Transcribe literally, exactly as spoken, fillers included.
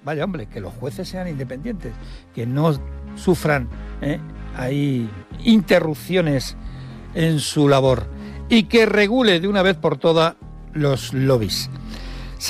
vaya hombre, que los jueces sean independientes, que no sufran ¿eh? ahí interrupciones en su labor y que regule de una vez por todas los lobbies.